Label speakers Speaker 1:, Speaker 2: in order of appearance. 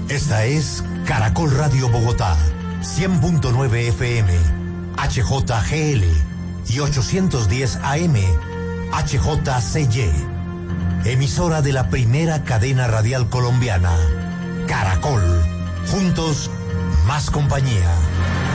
Speaker 1: Esta es Caracol Radio Bogotá, 100.9 FM, HJGL y 810 AM, HJCY. Emisora de la primera cadena radial colombiana, Caracol. Juntos, más compañía.